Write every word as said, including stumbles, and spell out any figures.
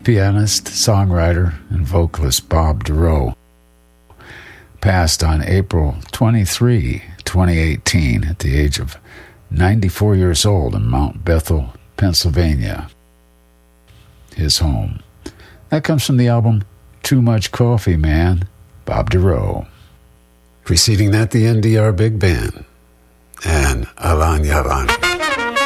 pianist, songwriter, and vocalist Bob Dorough passed on April twenty-third, twenty eighteen at the age of ninety-four years old in Mount Bethel, Pennsylvania, his home. That comes from the album Too Much Coffee, Man, Bob Dorough. Preceding that, the N D R Big Band and Alan Yavan.